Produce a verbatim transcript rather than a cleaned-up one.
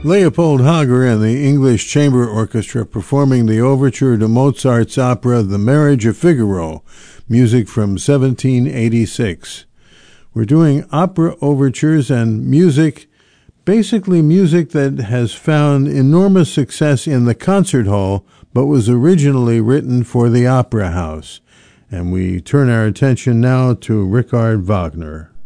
Leopold Hager and the English Chamber Orchestra performing the overture to Mozart's opera The Marriage of Figaro, music from seventeen eighty-six. We're doing opera overtures and music, basically music that has found enormous success in the concert hall, but was originally written for the opera house. And we turn our attention now to Richard Wagner.